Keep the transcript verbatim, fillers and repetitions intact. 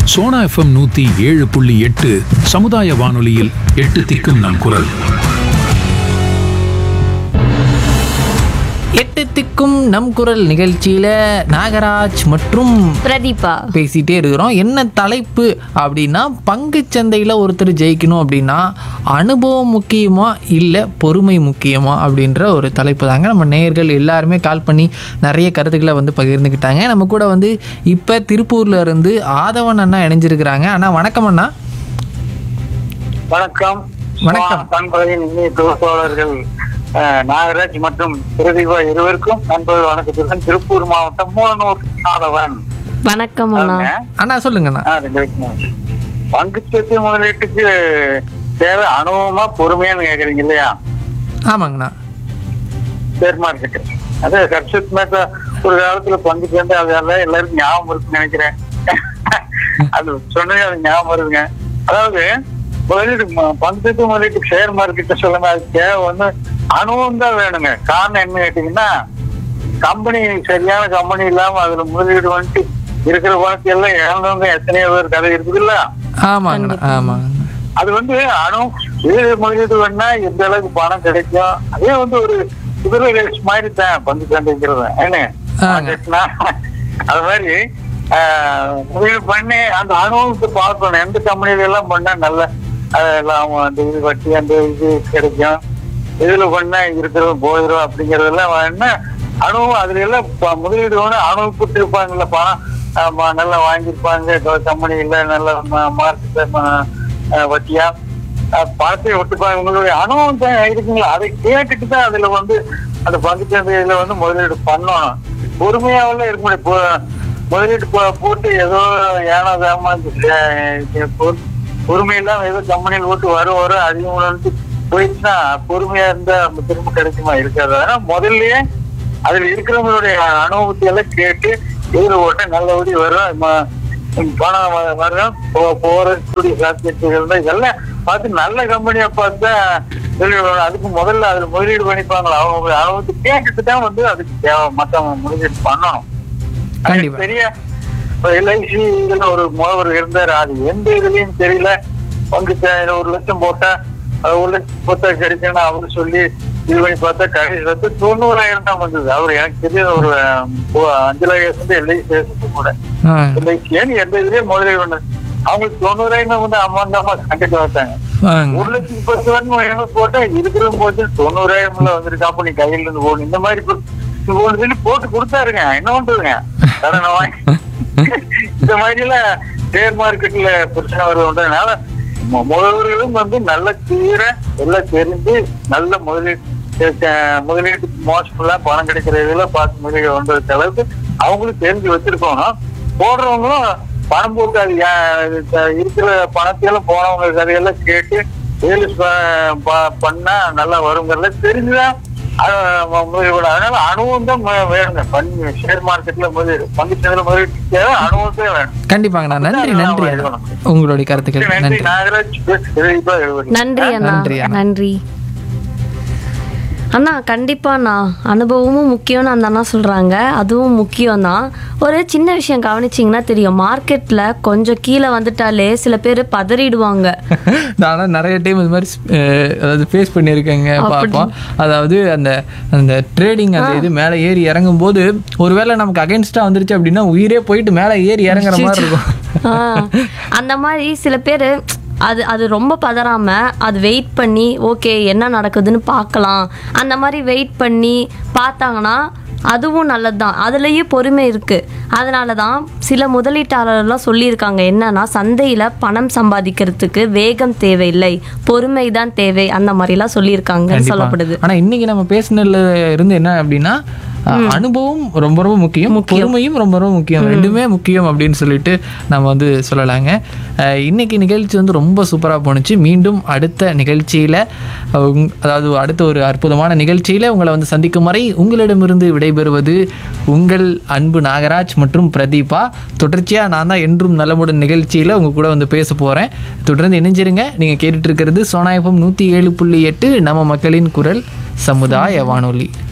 Sona FM நூத்தி ஏழு புள்ளி எட்டு சமுதாய வானொலியில் எட்டு திக்கும் நம் குரல். எட்டு திக்கும் நம் குரல் நிகழ்ச்சியில் நாகராஜ் மற்றும் பிரதீபா பேசிகிட்டே இருக்கிறோம். என்ன தலைப்பு அப்படின்னா, பங்குச்சந்தையில் ஒருத்தர் ஜெயிக்கணும் அப்படின்னா அனுபவம் முக்கியமா இல்லை பொறுமை முக்கியமா அப்படின்ற ஒரு தலைப்பு தாங்க. நம்ம நேயர்கள் எல்லாருமே கால் பண்ணி நிறைய கருத்துக்களை வந்து பகிர்ந்துக்கிட்டாங்க. நம்ம கூட வந்து இப்போ திருப்பூர்ல இருந்து ஆதவன் அண்ணா இணைஞ்சிருக்கிறாங்க. அண்ணா வணக்கம். அண்ணா வணக்கம். வணக்கம். நண்பர்களின் இனிய தொகுப்பாளர்கள் நாகராஜ் மற்றும் பிரதீபா இருவருக்கும் நண்பர்கள் வணக்கத்துடன் திருப்பூர் மாவட்டம் மூலனூர் ஆதவன். வணக்கம் அண்ணா. அண்ணா சொல்லுங்கண்ணா. பங்குச்சந்தை முதலீட்டுக்கு தேவை அனுபவமா பொறுமையான்னு கேக்குறீங்க இல்லையா? ஆமாங்கண்ணா. ஷேர் மார்க்கெட் அது கர்ஷத் மேட்டா ஒரு காலத்துல பங்குச்சந்தை அதெல்லாம் எல்லாருக்கும் ஞாபகம் இருக்குன்னு நினைக்கிறேன். அது சொன்னதே அது ஞாபகம் வருதுங்க. அதாவது முதலீடு பங்குச்சந்தை முதலீட்டு ஷேர் மார்க்கெட் சொல்லுங்க, அது தேவை வந்து அனுபவம் தான் வேணுங்க. காரணம் என்ன கேட்டீங்கன்னா, கம்பெனி சரியான கம்பெனி இல்லாம அதுல முதலீடு வந்துட்டு இருக்கிற பணத்தை எல்லாம் இழந்தவங்க எத்தனையோ பேர் கதை இருக்குது இல்ல? ஆமாங்க ஆமாங்க. அது வந்து அனுபவம் முதலீடு வேணா எந்த அளவுக்கு பணம் கிடைக்கும், அதே வந்து ஒரு குதிரை ரேஸ் மாதிரி தான் பங்கு சந்தைங்கிறது என்ன. அது மாதிரி ஆஹ் முதலீடு பண்ணி அந்த அனுபவத்தை பார்க்கணும். எந்த கம்பெனில எல்லாம் பண்ணா நல்ல எல்லாம் அந்த இது வட்டி அந்த இது கிடைக்கும், இதுல பண்ணா இருக்கிறது போயிடும் அப்படிங்கறதெல்லாம் என்ன அனுபவம். அதுல எல்லாம் முதலீடு வேணும் அனுபவப்பட்டு இருப்பாங்கல்ல, பணம் நல்லா வாங்கியிருப்பாங்க கம்பெனில நல்ல மார்க்கெட்ல வட்டியா பணத்தை விட்டுப்பாங்க. உங்களுடைய அனுபவம் தான் இருக்குங்களா, அதை கேட்டுட்டு தான் அதுல வந்து அந்த பங்குச்சந்தையில வந்து முதலீடு பண்ணணும். பொறுமையாவெல்லாம் இருக்க முடியும். முதலீடு போட்டு ஏதோ ஏனோ ஏமாந்து பொறுமையெல்லாம் ஏதோ கம்பெனியில் போட்டு வரும் வரும் அதிகம் வந்து போயிடுச்சுன்னா பொறுமையா இருந்தா திரும்ப கிடைக்குமா? இருக்காது. ஆனா முதல்லயே அதுல இருக்கிறவங்களுடைய அனுபவத்தை எல்லாம் கேட்டு எதிர ஓட்ட நல்லபடி வரும், பணம் வரும், போறக்கூடிய சாத்தியங்கள் தான் இதெல்லாம் பார்த்து நல்ல கம்பெனியா பார்த்தா வெளியிடணும். அதுக்கு முதல்ல அதுல முதலீடு பண்ணிப்பாங்களா அவங்க அனுபவத்தை கேட்டுட்டு தான் வந்து அதுக்கு தேவை மற்ற முதலீடு பண்ணணும். பெரிய எல்ஐசி இதுல ஒரு முதல்வர் இருந்தாரு, அது எந்த இதுலயும் தெரியல. பங்கு ஒரு லட்சம் போட்டா ஒரு லட்சம் போட்டா கிடைக்கணும் அவரு சொல்லி இது பண்ணி பார்த்தா கடைசி வந்து தொண்ணூறாயிரம் தான் வந்தது. அவரு எனக்கு தெரிய ஒரு அஞ்சு லட்சம் எல்ஐசி கூட எல்ஐசி ஏன்னு எந்த இதுலயே முதலீடு பண்ணது. அவங்களுக்கு தொண்ணூறாயிரம் வந்து அம்மாந்தாமா கண்டிப்பா வச்சாங்க. ஒரு லட்சத்தி பத்து வருஷம் போட்டா இருக்கிற போது தொண்ணூறாயிரம்ல வந்துருக்கு. அப்ப நீ கையில இருந்து போகணும் இந்த மாதிரி சொல்லி போட்டு கொடுத்தாருங்க. என்ன பண்றதுங்க, கடனை வாங்கி இந்த மாதிரி எல்லாம் ஷேர் மார்க்கெட்ல பிரச்சனை வருவதுனால முதல்வர்களும் வந்து நல்ல தீர எல்லாம் தெரிஞ்சு நல்ல முதலீடு முதலீட்டு மோசமெல்லா பணம் கிடைக்கிற இதெல்லாம் பார்த்து முதலீடு வந்ததுக்கு அளவுக்கு அவங்களும் தெரிஞ்சு வச்சிருக்கணும். போடுறவங்களும் பணம் போட்டு அது இருக்கிற பணத்தையெல்லாம் போனவங்க கதையெல்லாம் கேட்டு வேலை பண்ணா நல்லா வருங்கிறத தெரிஞ்சுதான் முதலீடு. அதனால அனுபவம் தான் வேணுங்க. ஷேர் மார்க்கெட்ல முதலீடு பங்குச்சந்தையில முதலீடு அனுபவத்தே வேணும். கண்டிப்பாங்கண்ணா. நன்றி நன்றி உங்களுடைய கருத்துக்கள். நன்றி நாகராஜ். நன்றி அண்ணா. நன்றி அண்ணா. கண்டிப்பாண்ணா அனுபவமும் முக்கியம்னு அந்த அண்ணா சொல்கிறாங்க, அதுவும் முக்கியம் தான். ஒரு சின்ன விஷயம் கவனிச்சிங்கன்னா தெரியும், மார்க்கெட்டில் கொஞ்சம் கீழே வந்துட்டாலே சில பேர் பதறிடுவாங்க. நானும் நிறைய டைம் இது மாதிரி அதாவது ஃபேஸ் பண்ணியிருக்கேங்க பார்ப்போம். அதாவது அந்த அந்த ட்ரேடிங் அந்த இது மேலே ஏறி இறங்கும் போது ஒருவேளை நமக்கு அகைன்ஸ்டாக வந்துருச்சு அப்படின்னா உயிரே போயிட்டு மேலே ஏறி இறங்குற மாதிரி இருக்கும். அந்த மாதிரி சில பேர் அது அது ரொம்ப பதறாமல் அது வெயிட் பண்ணி ஓகே என்ன நடக்குதுன்னு பார்க்கலாம் அந்த மாதிரி வெயிட் பண்ணி பார்த்தாங்கன்னா அதுவும் நல்லது தான். அதுலேயும் பொறுமை இருக்குது. அதனால தான் சில முதலீட்டாளர்லாம் சொல்லியிருக்காங்க என்னன்னா, சந்தையில் பணம் சம்பாதிக்கிறதுக்கு வேகம் தேவையில்லை, பொறுமை தான் தேவை, அந்த மாதிரிலாம் சொல்லியிருக்காங்க சொல்லப்படுது. ஆனால் இன்னைக்கு நம்ம பேசினதுல இருந்து என்ன அப்படின்னா, அனுபவம் ரொம்ப ரொம்ப முக்கியம், பொறுமையும் ரொம்ப ரொம்ப முக்கியம், ரெண்டுமே முக்கியம் அப்படின்னு சொல்லிட்டு நம்ம வந்து சொல்லலாங்க. இன்னைக்கு நிகழ்ச்சி வந்து ரொம்ப சூப்பராக போணுச்சு. மீண்டும் அடுத்த நிகழ்ச்சியில், அதாவது அடுத்த ஒரு அற்புதமான நிகழ்ச்சியில் உங்களை வந்து சந்திக்கும் வரை உங்களிடமிருந்து விடைபெறுவது உங்கள் அன்பு நாகராஜ் மற்றும் பிரதீபா. தொடர்ச்சியாக நான் தான் என்றும் நலமுடன் நிகழ்ச்சியில் உங்கள் கூட வந்து பேச போகிறேன். தொடர்ந்து இணைஞ்சிருங்க. நீங்கள் கேட்டுட்டு இருக்கிறது சோனா எஃப்எம் நூற்றி ஏழு புள்ளி எட்டு நம்ம மக்களின் குரல் சமுதாய வானொலி.